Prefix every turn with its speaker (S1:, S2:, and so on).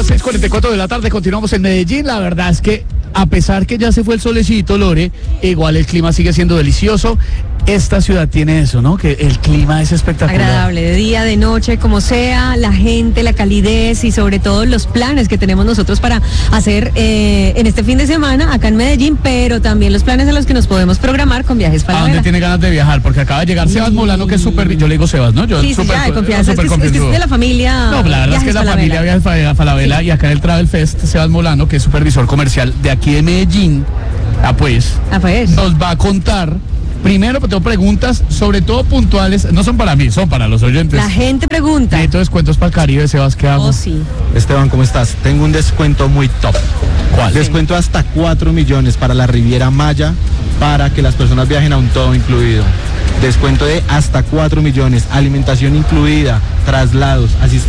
S1: 6:44 de la tarde, continuamos en Medellín. La verdad es que a pesar que ya se fue el solecito, Lore, igual el clima sigue siendo delicioso. Esta ciudad tiene eso, ¿no? Que el clima es espectacular.
S2: Agradable, de día, de noche, como sea, la gente, la calidez y sobre todo los planes que tenemos nosotros para hacer en este fin de semana acá en Medellín, pero también los planes a los que nos podemos programar con Viajes
S1: ¿A
S2: Falabella.
S1: dónde tiene ganas de viajar? Porque acaba de llegar Sebas Molano, que es súper... Yo le digo Sebas, ¿no? Yo
S2: Sí, ya, de confianza, es que
S1: confianzudo.
S2: es de la familia.
S1: No, la verdad es que es la familia Viajes Falabella, y acá en el Travel Fest, Sebas Molano, que es supervisor comercial de aquí de Medellín, nos va a contar. Primero, pues tengo preguntas, sobre todo puntuales, no son para mí, son para los oyentes.
S2: La gente pregunta.
S1: Necesito descuentos para el Caribe, Sebas, ¿qué hago?
S2: Oh, sí.
S3: Esteban, ¿cómo estás? Tengo un descuento muy top.
S1: ¿Cuál?
S3: Descuento hasta 4 millones para la Riviera Maya, para que las personas viajen a un todo incluido. Descuento de hasta 4 millones, alimentación incluida, traslados, asistencia.